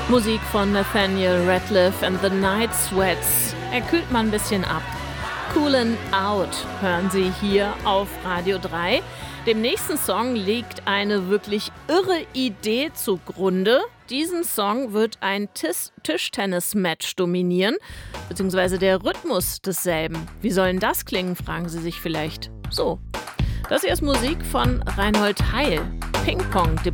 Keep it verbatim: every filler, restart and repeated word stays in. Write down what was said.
Musik von Nathaniel Rateliff and the Night Sweats. Er kühlt mal ein bisschen ab. Coolin' Out hören Sie hier auf Radio drei. Dem nächsten Song liegt eine wirklich irre Idee zugrunde. Diesen Song wird ein Tis- Tischtennis-Match dominieren, beziehungsweise der Rhythmus desselben. Wie soll denn das klingen, fragen Sie sich vielleicht. So, das hier ist Musik von Reinhold Heil. Ping Pong.